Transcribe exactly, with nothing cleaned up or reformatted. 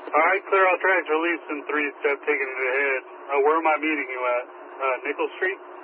All right, clear all tracks, release in three step, taking it ahead. Uh, where am I meeting you at? Uh, Nickel Street?